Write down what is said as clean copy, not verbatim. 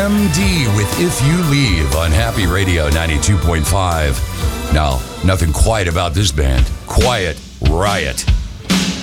MD with If You Leave on Happy Radio 92.5. Now, nothing quiet about this band. Quiet Riot.